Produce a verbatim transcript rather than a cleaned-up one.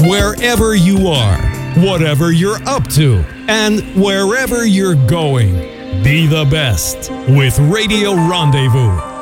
wherever you are, whatever you're up to, and wherever you're going. Be the best with Radio Rendezvous.